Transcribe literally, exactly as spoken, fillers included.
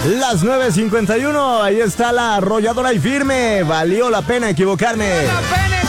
Las nueve cincuenta y uno, ahí está la arrolladora y firme. Valió la pena equivocarme. ¡La pena!